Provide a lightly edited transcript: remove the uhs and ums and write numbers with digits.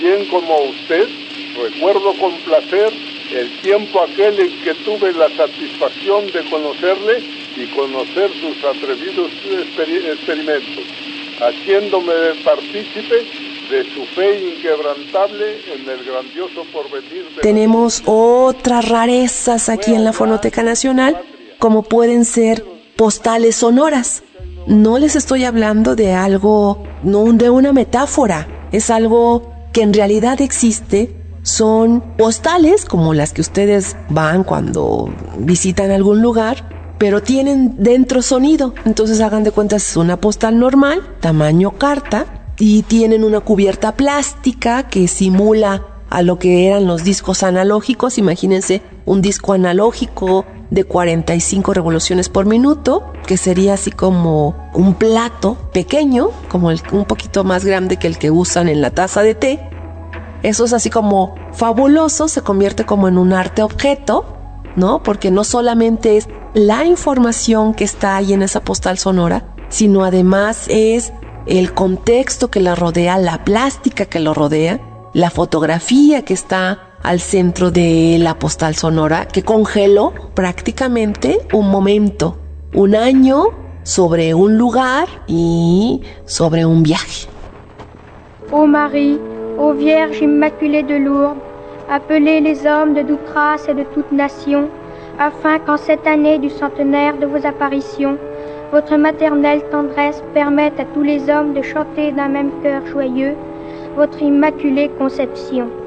Bien como usted, recuerdo con placer el tiempo aquel en que tuve la satisfacción de conocerle y conocer sus atrevidos experimentos, haciéndome partícipe de su fe inquebrantable en el grandioso porvenir. Tenemos otras rarezas aquí en la Fonoteca Nacional, como pueden ser postales sonoras. No les estoy hablando de algo, no de una metáfora, es algo que en realidad existe. Son postales como las que ustedes van cuando visitan algún lugar, pero tienen dentro sonido. Entonces hagan de cuenta, es una postal normal, tamaño carta, y tienen una cubierta plástica que simula a lo que eran los discos analógicos. Imagínense un disco analógico de 45 revoluciones por minuto, que sería así como un plato pequeño, como un poquito más grande que el que usan en la taza de té. Eso es así como fabuloso, se convierte como en un arte objeto, ¿no? Porque no solamente es la información que está ahí en esa postal sonora, sino además es el contexto que la rodea, la plástica que lo rodea, la fotografía que está al centro de la postal sonora, que congeló prácticamente un momento, un año sobre un lugar y sobre un viaje. Ô Marie, ô Vierge Immaculée de Lourdes, appelez les hommes de toute race et de toute nation, afin qu'en cette année du centenaire de vos apparitions, votre maternelle tendresse permette à tous les hommes de chanter d'un même cœur joyeux votre Immaculée Conception.